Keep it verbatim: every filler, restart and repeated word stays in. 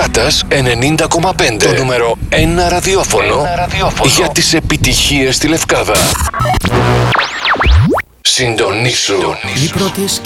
Λευκάτας ενενήντα κόμμα πέντε. Το νούμερο ένα ραδιόφωνο, ένα ραδιόφωνο για τις επιτυχίες στη Λευκάδα. Συντονίσου. Οι πρώτες